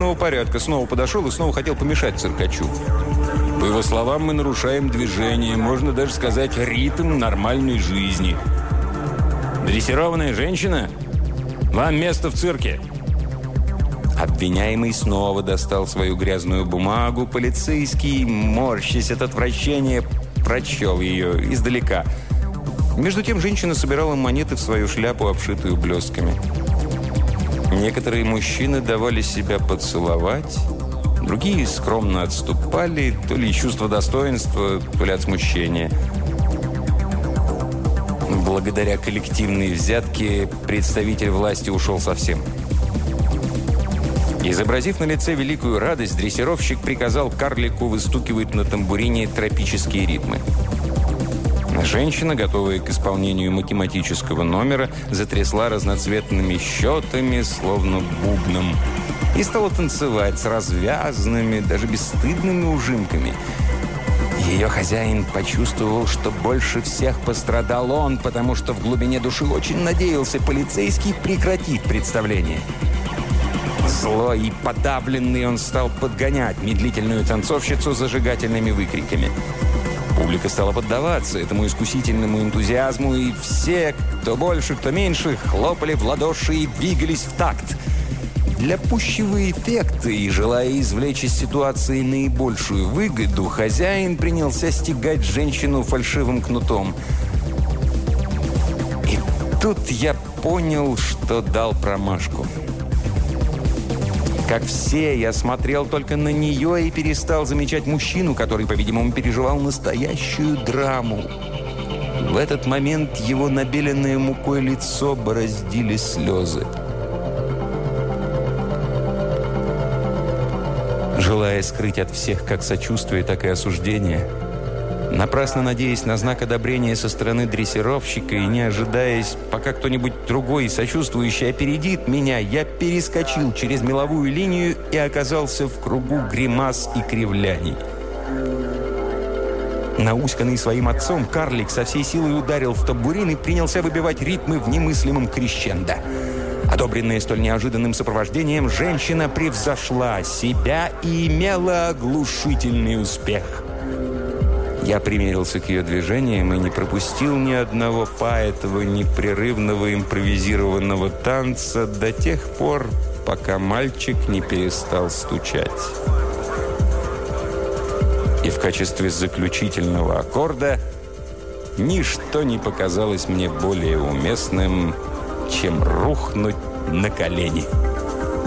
общественного порядка, снова подошел и снова хотел помешать циркачу. По его словам, мы нарушаем движение, можно даже сказать, ритм нормальной жизни. «Дрессированная женщина? Вам место в цирке!» Обвиняемый снова достал свою грязную бумагу. Полицейский, морщась от отвращения, прочел ее издалека. Между тем женщина собирала монеты в свою шляпу, обшитую блестками. Некоторые мужчины давали себя поцеловать, другие скромно отступали, то ли из чувства достоинства, то ли от смущения. Благодаря коллективной взятке представитель власти ушел совсем. Изобразив на лице великую радость, дрессировщик приказал карлику выстукивать на тамбурине тропические ритмы. Женщина, готовая к исполнению математического номера, затрясла разноцветными счетами, словно бубном, и стала танцевать с развязанными, даже бесстыдными ужимками. Ее хозяин почувствовал, что больше всех пострадал он, потому что в глубине души очень надеялся, полицейский прекратит представление. Злой и подавленный он стал подгонять медлительную танцовщицу зажигательными выкриками. Публика стала поддаваться этому искусительному энтузиазму, и все, кто больше, кто меньше, хлопали в ладоши и двигались в такт. Для пущего эффекта и желая извлечь из ситуации наибольшую выгоду, хозяин принялся стегать женщину фальшивым кнутом. И тут я понял, что дал промашку. Как все, я смотрел только на нее и перестал замечать мужчину, который, по-видимому, переживал настоящую драму. В этот момент его набеленное мукой лицо бороздили слезы. Желая скрыть от всех как сочувствие, так и осуждение, напрасно надеясь на знак одобрения со стороны дрессировщика и не ожидаясь, пока кто-нибудь другой сочувствующий опередит меня, я перескочил через меловую линию и оказался в кругу гримас и кривляний. Науськанный своим отцом, карлик со всей силой ударил в тамбурин и принялся выбивать ритмы в немыслимом крещендо. Одобренная столь неожиданным сопровождением, женщина превзошла себя и имела оглушительный успех. Я примерился к ее движениям и не пропустил ни одного па этого непрерывного импровизированного танца до тех пор, пока мальчик не перестал стучать. И в качестве заключительного аккорда ничто не показалось мне более уместным, чем рухнуть на колени.